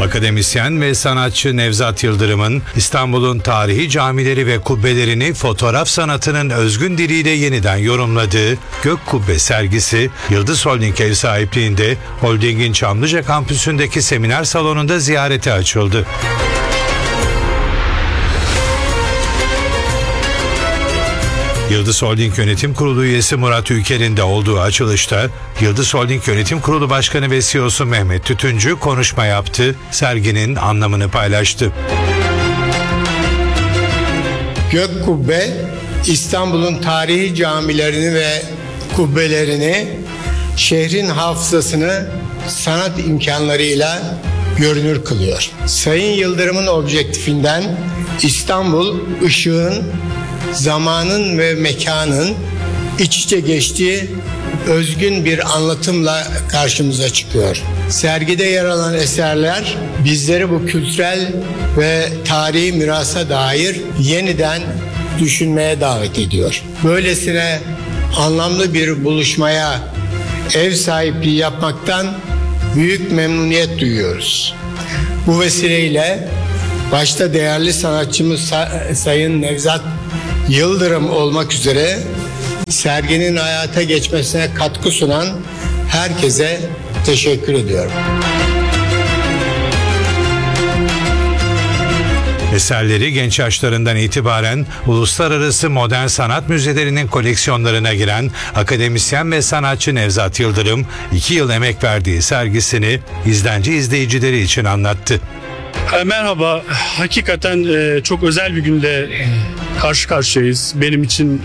Akademisyen ve sanatçı Nevzat Yıldırım'ın İstanbul'un tarihi camileri ve kubbelerini fotoğraf sanatının özgün diliyle yeniden yorumladığı Gök Kubbe sergisi, Yıldız Holding ev sahipliğinde Holding'in Çamlıca kampüsündeki seminer salonunda ziyarete açıldı. Yıldız Holding Yönetim Kurulu üyesi Murat Ülker'in de olduğu açılışta Yıldız Holding Yönetim Kurulu Başkanı ve CEO'su Mehmet Tütüncü konuşma yaptı, serginin anlamını paylaştı. Gök Kubbe, İstanbul'un tarihi camilerini ve kubbelerini, şehrin hafızasını sanat imkanlarıyla görünür kılıyor. Sayın Yıldırım'ın objektifinden İstanbul, ışığın, zamanın ve mekanın iç içe geçtiği özgün bir anlatımla karşımıza çıkıyor. Sergide yer alan eserler bizleri bu kültürel ve tarihi mirasa dair yeniden düşünmeye davet ediyor. Böylesine anlamlı bir buluşmaya ev sahipliği yapmaktan büyük memnuniyet duyuyoruz. Bu vesileyle başta değerli sanatçımız Sayın Nevzat Yıldırım olmak üzere serginin hayata geçmesine katkı sunan herkese teşekkür ediyorum. Eserleri genç yaşlarından itibaren uluslararası modern sanat müzelerinin koleksiyonlarına giren akademisyen ve sanatçı Nevzat Yıldırım, 2 yıl emek verdiği sergisini izleyicileri için anlattı. Merhaba, hakikaten çok özel bir günde karşı karşıyayız. Benim için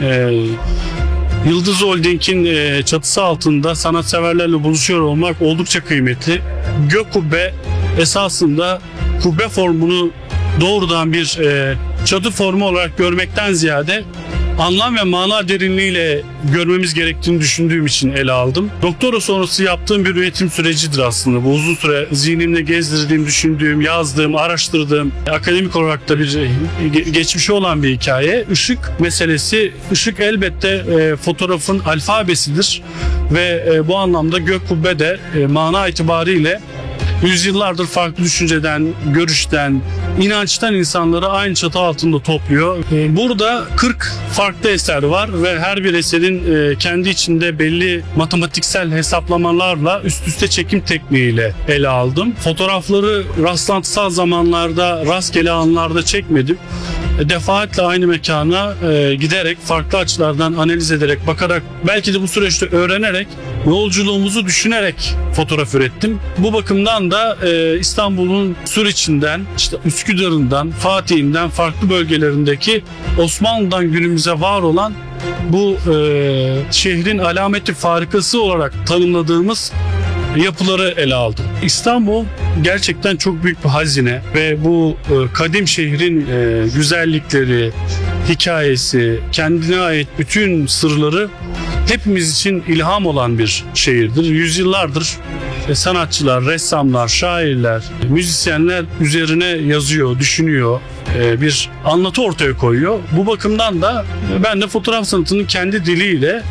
Yıldız Holding'in çatısı altında sanatseverlerle buluşuyor olmak oldukça kıymetli. Gök Kubbe esasında kubbe formunu doğrudan bir çatı formu olarak görmekten ziyade anlam ve mana derinliğiyle görmemiz gerektiğini düşündüğüm için ele aldım. Doktora sonrası yaptığım bir üretim sürecidir aslında. Bu uzun süre zihnimde gezdirdiğim, düşündüğüm, yazdığım, araştırdığım, akademik olarak da bir geçmişi olan bir hikaye. Işık meselesi, ışık elbette fotoğrafın alfabesidir ve bu anlamda Gök Kubbe de mana itibariyle yüzyıllardır farklı düşünceden, görüşten, inançtan insanları aynı çatı altında topluyor. Burada 40 farklı eser var ve her bir eserin kendi içinde belli matematiksel hesaplamalarla üst üste çekim tekniğiyle ele aldım. Fotoğrafları rastlantısal zamanlarda, rastgele anlarda çekmedim. Defaatle aynı mekana giderek, farklı açılardan analiz ederek, bakarak, belki de bu süreçte öğrenerek, yolculuğumuzu düşünerek fotoğraf ürettim. Bu bakımdan da İstanbul'un Suriçinden, işte Üsküdar'ından, Fatih'inden, farklı bölgelerindeki Osmanlı'dan günümüze var olan bu şehrin alameti farikası olarak tanımladığımız yapıları ele aldım. İstanbul gerçekten çok büyük bir hazine ve bu kadim şehrin güzellikleri, hikayesi, kendine ait bütün sırları hepimiz için ilham olan bir şehirdir. Yüzyıllardır sanatçılar, ressamlar, şairler, müzisyenler üzerine yazıyor, düşünüyor, bir anlatı ortaya koyuyor. Bu bakımdan da ben de fotoğraf sanatının kendi diliyle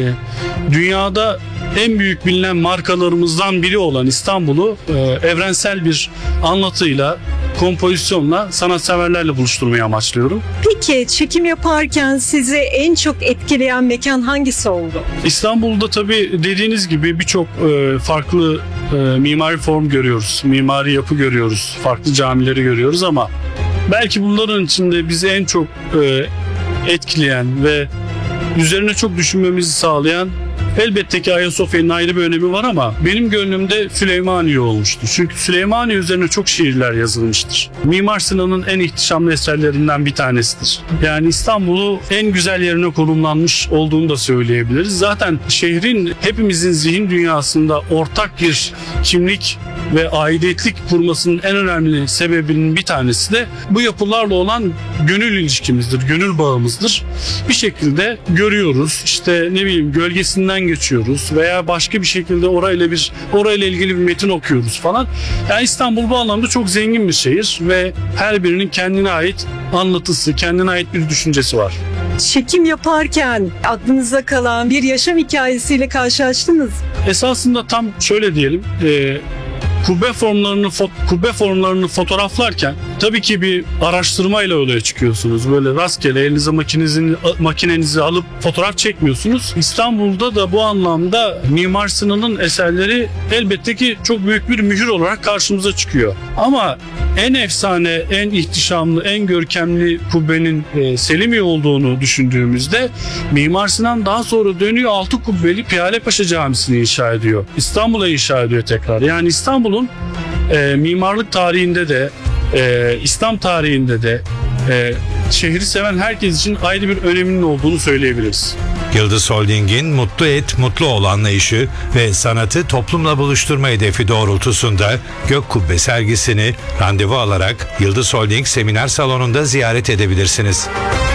dünyada en büyük bilinen markalarımızdan biri olan İstanbul'u evrensel bir anlatıyla, kompozisyonla sanatseverlerle buluşturmayı amaçlıyorum. Peki çekim yaparken sizi en çok etkileyen mekan hangisi oldu? İstanbul'da tabii dediğiniz gibi birçok farklı mimari form görüyoruz, mimari yapı görüyoruz, farklı camileri görüyoruz ama belki bunların içinde bizi en çok etkileyen ve üzerine çok düşünmemizi sağlayan, elbette ki Ayasofya'nın ayrı bir önemi var ama benim gönlümde Süleymaniye olmuştu. Çünkü Süleymaniye üzerine çok şiirler yazılmıştır. Mimar Sinan'ın en ihtişamlı eserlerinden bir tanesidir. Yani İstanbul'u en güzel yerine konumlanmış olduğunu da söyleyebiliriz. Zaten şehrin hepimizin zihin dünyasında ortak bir kimlik ve aidiyetlik kurmasının en önemli sebebinin bir tanesi de bu yapılarla olan gönül ilişkimizdir, gönül bağımızdır. Bir şekilde görüyoruz, işte ne bileyim gölgesinden geçiyoruz veya başka bir şekilde orayla ilgili bir metin okuyoruz falan. Yani İstanbul bu anlamda çok zengin bir şehir ve her birinin kendine ait anlatısı, kendine ait bir düşüncesi var. Çekim yaparken aklınıza kalan bir yaşam hikayesiyle karşılaştınız. Esasında tam şöyle diyelim, kubbe formlarını fotoğraflarken tabii ki bir araştırmayla olaya çıkıyorsunuz. Böyle rastgele elinize makinenizi alıp fotoğraf çekmiyorsunuz. İstanbul'da da bu anlamda Mimar Sinan'ın eserleri elbette ki çok büyük bir mühür olarak karşımıza çıkıyor. Ama en efsane, en ihtişamlı, en görkemli kubbenin Selimiye olduğunu düşündüğümüzde Mimar Sinan daha sonra dönüyor 6 kubbeli Piyalepaşa Camisi'ni inşa ediyor. İstanbul'a inşa ediyor tekrar. Yani İstanbul'un mimarlık tarihinde de İslam tarihinde de şehri seven herkes için ayrı bir öneminin olduğunu söyleyebiliriz. Yıldız Holding'in mutlu et, mutlu ol anlayışı ve sanatı toplumla buluşturma hedefi doğrultusunda Gök Kubbe sergisini randevu alarak Yıldız Holding Seminer Salonu'nda ziyaret edebilirsiniz.